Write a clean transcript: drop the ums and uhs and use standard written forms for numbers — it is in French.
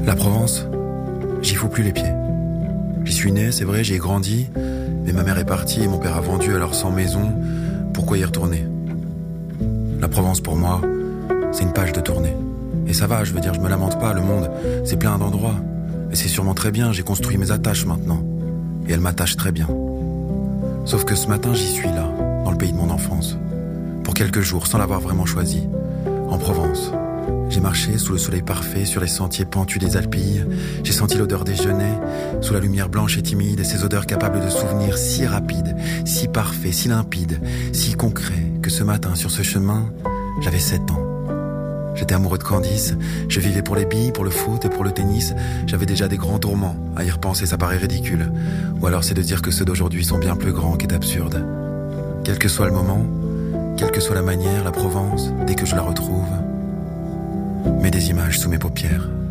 La Provence, j'y fous plus les pieds. J'y suis né, c'est vrai, j'y ai grandi, mais ma mère est partie et mon père a vendu, alors sans maison, pourquoi y retourner? La Provence pour moi, c'est une page de tournée. Et ça va, je veux dire, je me lamente pas, le monde, c'est plein d'endroits. Et c'est sûrement très bien, j'ai construit mes attaches maintenant. Et elles m'attachent très bien. Sauf que ce matin, j'y suis là, dans le pays de mon enfance. Pour quelques jours, sans l'avoir vraiment choisi. En Provence. J'ai marché sous le soleil parfait, sur les sentiers pentus des Alpilles. J'ai senti l'odeur des genêts, sous la lumière blanche et timide, et ces odeurs capables de souvenirs si rapides, si parfaits, si limpides, si concrets, que ce matin, sur ce chemin, j'avais 7 ans. J'étais amoureux de Candice, je vivais pour les billes, pour le foot et pour le tennis. J'avais déjà des grands tourments, à y repenser ça paraît ridicule. Ou alors c'est de dire que ceux d'aujourd'hui sont bien plus grands qu'est absurde. Quel que soit le moment, quelle que soit la manière, la Provence, dès que je la retrouve, met des images sous mes paupières.